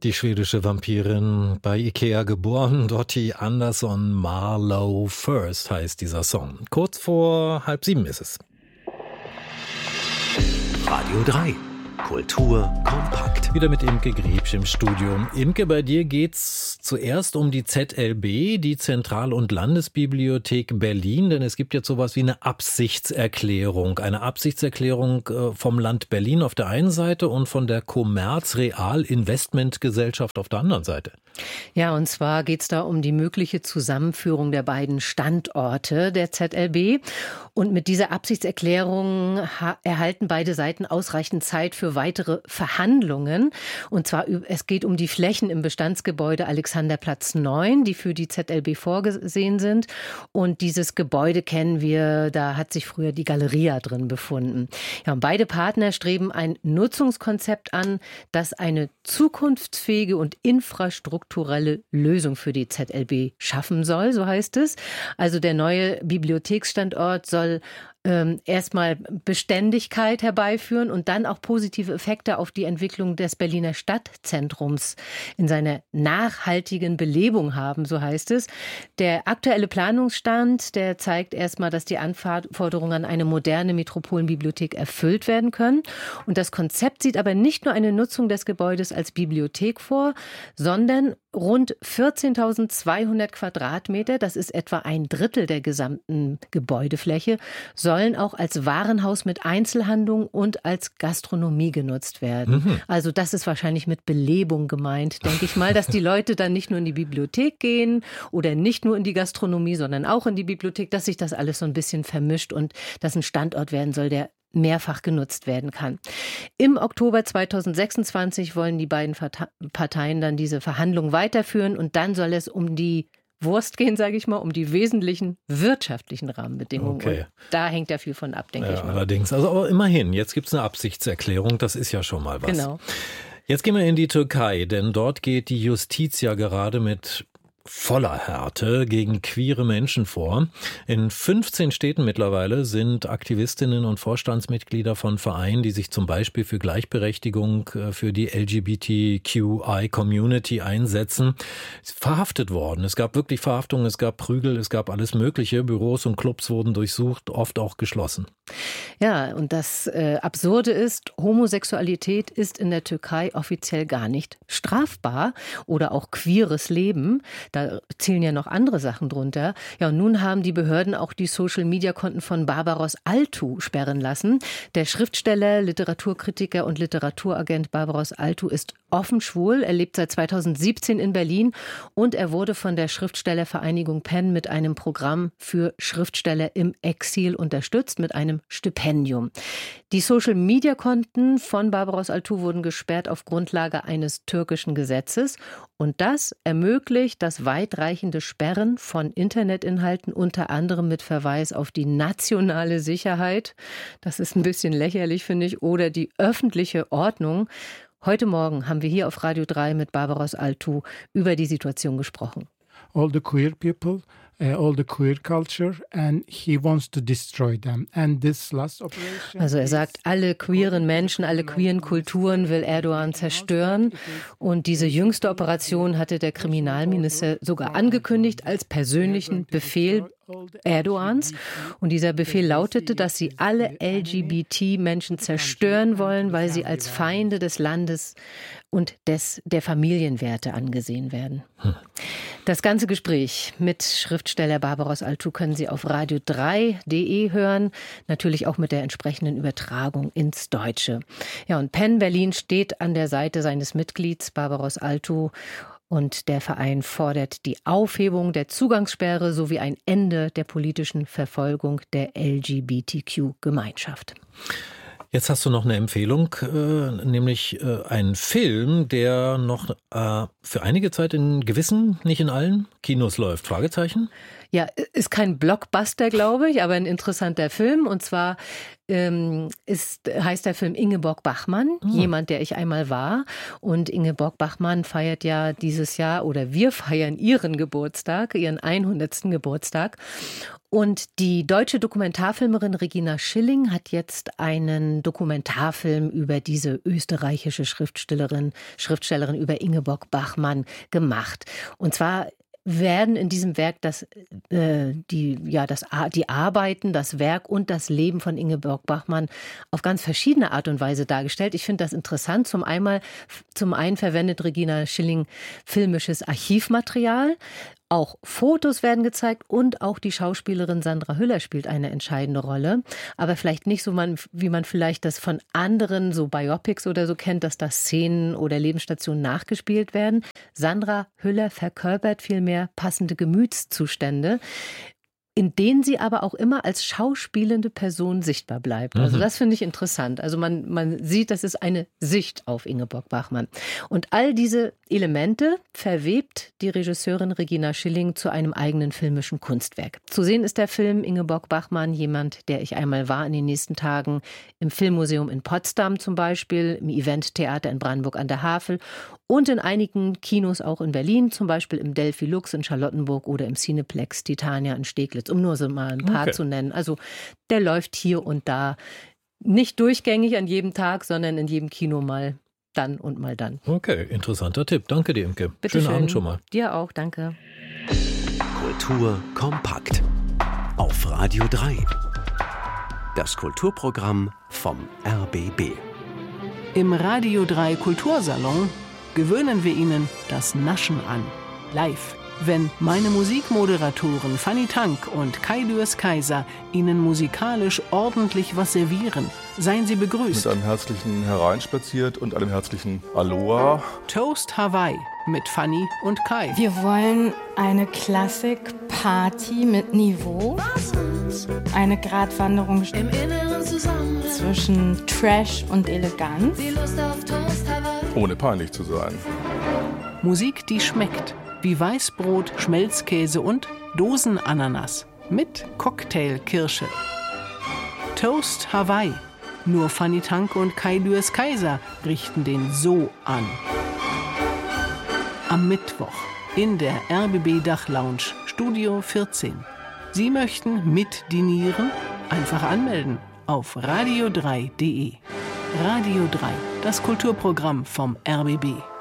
Die schwedische Vampirin, bei Ikea geboren, Dottie Andersson, Marlowe First heißt dieser Song. Kurz vor 6:30 ist es. Radio 3. Kultur kompakt. Wieder mit Imke Griebsch im Studio. Imke, bei dir geht's zuerst um die ZLB, die Zentral- und Landesbibliothek Berlin, denn es gibt jetzt sowas wie eine Absichtserklärung. Eine Absichtserklärung vom Land Berlin auf der einen Seite und von der Commerz Real Investment Gesellschaft auf der anderen Seite. Ja, und zwar geht's da um die mögliche Zusammenführung der beiden Standorte der ZLB. Und mit dieser Absichtserklärung erhalten beide Seiten ausreichend Zeit für weitere Verhandlungen. Und zwar, es geht um die Flächen im Bestandsgebäude Alexanderplatz 9, die für die ZLB vorgesehen sind. Und dieses Gebäude kennen wir, da hat sich früher die Galeria drin befunden. Ja, und beide Partner streben ein Nutzungskonzept an, das eine zukunftsfähige und infrastrukturelle Lösung für die ZLB schaffen soll, so heißt es. Also der neue Bibliotheksstandort soll erstmal Beständigkeit herbeiführen und dann auch positive Effekte auf die Entwicklung des Berliner Stadtzentrums in seiner nachhaltigen Belebung haben, so heißt es. Der aktuelle Planungsstand, der zeigt erstmal, dass die Anforderungen an eine moderne Metropolenbibliothek erfüllt werden können. Und das Konzept sieht aber nicht nur eine Nutzung des Gebäudes als Bibliothek vor, sondern rund 14.200 Quadratmeter, das ist etwa 1/3 der gesamten Gebäudefläche, sollen auch als Warenhaus mit Einzelhandlung und als Gastronomie genutzt werden. Also das ist wahrscheinlich mit Belebung gemeint, denke ich mal, dass die Leute dann nicht nur in die Bibliothek gehen oder nicht nur in die Gastronomie, sondern auch in die Bibliothek, dass sich das alles so ein bisschen vermischt und dass ein Standort werden soll, der mehrfach genutzt werden kann. Im Oktober 2026 wollen die beiden Parteien dann diese Verhandlungen weiterführen und dann soll es um die Wurst gehen, sage ich mal, um die wesentlichen wirtschaftlichen Rahmenbedingungen. Okay. Und da hängt ja viel von ab, denke ich mal. Allerdings, also aber immerhin, jetzt gibt es eine Absichtserklärung, das ist ja schon mal was. Genau. Jetzt gehen wir in die Türkei, denn dort geht die Justiz ja gerade mit voller Härte gegen queere Menschen vor. In 15 Städten mittlerweile sind Aktivistinnen und Vorstandsmitglieder von Vereinen, die sich zum Beispiel für Gleichberechtigung für die LGBTQI-Community einsetzen, verhaftet worden. Es gab wirklich Verhaftungen, es gab Prügel, es gab alles Mögliche. Büros und Clubs wurden durchsucht, oft auch geschlossen. Ja, und das Absurde ist, Homosexualität ist in der Türkei offiziell gar nicht strafbar oder auch queeres Leben. Da zählen ja noch andere Sachen drunter. Ja, und nun haben die Behörden auch die Social-Media-Konten von Barbaros Altu sperren lassen. Der Schriftsteller, Literaturkritiker und Literaturagent Barbaros Altu ist offen schwul. Er lebt seit 2017 in Berlin und er wurde von der Schriftstellervereinigung PEN mit einem Programm für Schriftsteller im Exil unterstützt, mit einem Stipendium. Die Social-Media-Konten von Barbaros Altu wurden gesperrt auf Grundlage eines türkischen Gesetzes. Und das ermöglicht das weitreichende Sperren von Internetinhalten, unter anderem mit Verweis auf die nationale Sicherheit. Das ist ein bisschen lächerlich, finde ich, oder die öffentliche Ordnung. Heute Morgen haben wir hier auf Radio 3 mit Barbaros Altu über die Situation gesprochen. All the queer people, all the queer culture, and he wants to destroy them. And this last operation. Also er sagt, alle queeren Menschen, alle queeren Kulturen will Erdogan zerstören. Und diese jüngste Operation hatte der Kriminalminister sogar angekündigt als persönlichen Befehl Erdogans. Und dieser Befehl lautete, dass sie alle LGBT-Menschen zerstören wollen, weil sie als Feinde des Landes und der Familienwerte angesehen werden. Das ganze Gespräch mit Schriftsteller Barbaros Altu können Sie auf radio3.de hören, natürlich auch mit der entsprechenden Übertragung ins Deutsche. Ja, und PEN Berlin steht an der Seite seines Mitglieds Barbaros Altu. Und der Verein fordert die Aufhebung der Zugangssperre sowie ein Ende der politischen Verfolgung der LGBTQ-Gemeinschaft. Jetzt hast du noch eine Empfehlung, nämlich einen Film, der noch für einige Zeit in gewissen, nicht in allen Kinos läuft. Fragezeichen? Ja, ist kein Blockbuster, glaube ich, aber ein interessanter Film. Und zwar heißt der Film Ingeborg Bachmann, jemand, der ich einmal war. Und Ingeborg Bachmann feiert ja dieses Jahr, oder wir feiern ihren Geburtstag, ihren 100. Geburtstag. Und die deutsche Dokumentarfilmerin Regina Schilling hat jetzt einen Dokumentarfilm über diese österreichische Schriftstellerin über Ingeborg Bachmann gemacht. Und zwar werden in diesem Werk die Arbeiten, das Werk und das Leben von Ingeborg Bachmann auf ganz verschiedene Art und Weise dargestellt. Ich finde das interessant. Zum einen verwendet Regina Schilling filmisches Archivmaterial. Auch Fotos werden gezeigt und auch die Schauspielerin Sandra Hüller spielt eine entscheidende Rolle. Aber vielleicht nicht so, wie man vielleicht das von anderen, so Biopics oder so kennt, dass da Szenen oder Lebensstationen nachgespielt werden. Sandra Hüller verkörpert vielmehr passende Gemütszustände, in denen sie aber auch immer als schauspielende Person sichtbar bleibt. Also das finde ich interessant. Also man sieht, das ist eine Sicht auf Ingeborg Bachmann. Und all diese Elemente verwebt die Regisseurin Regina Schilling zu einem eigenen filmischen Kunstwerk. Zu sehen ist der Film Ingeborg Bachmann, jemand, der ich einmal war, in den nächsten Tagen im Filmmuseum in Potsdam zum Beispiel, im Eventtheater in Brandenburg an der Havel und in einigen Kinos auch in Berlin, zum Beispiel im Delphi Lux in Charlottenburg oder im Cineplex Titania in Steglitz, um nur so mal ein paar zu nennen. Also der läuft hier und da nicht durchgängig an jedem Tag, sondern in jedem Kino mal dann und mal dann. Okay, interessanter Tipp. Danke dir, Imke. Schönen Abend schon mal. Dir auch, danke. Kultur kompakt. Auf Radio 3. Das Kulturprogramm vom RBB. Im Radio 3 Kultursalon gewöhnen wir Ihnen das Naschen an. Live. Wenn meine Musikmoderatoren Fanny Tank und Kai Dürrs-Kaiser Ihnen musikalisch ordentlich was servieren, seien Sie begrüßt. Mit einem herzlichen Hereinspaziert und einem herzlichen Aloha. Toast Hawaii mit Fanny und Kai. Wir wollen eine Klassik-Party mit Niveau. Eine Gratwanderung im Inneren zwischen Trash und Eleganz. Ohne peinlich zu sein. Musik, die schmeckt. Wie Weißbrot, Schmelzkäse und Dosenananas mit Cocktailkirsche. Toast Hawaii. Nur Fanny Tank und Kai Dürrs-Kaiser richten den so an. Am Mittwoch in der RBB Dachlounge, Studio 14. Sie möchten mitdinieren? Einfach anmelden auf radio3.de. Radio 3, das Kulturprogramm vom RBB.